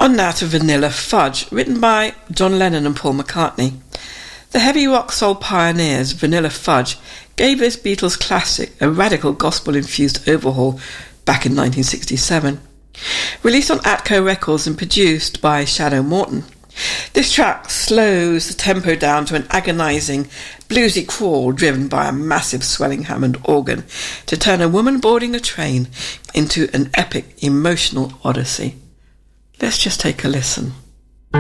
On now to Vanilla Fudge, written by John Lennon and Paul McCartney. The heavy rock soul pioneers Vanilla Fudge gave this Beatles classic a radical gospel-infused overhaul back in 1967. Released on Atco Records and produced by Shadow Morton, this track slows the tempo down to an agonising, bluesy crawl driven by a massive swelling Hammond organ to turn a woman boarding a train into an epic, emotional odyssey. Let's just take a listen.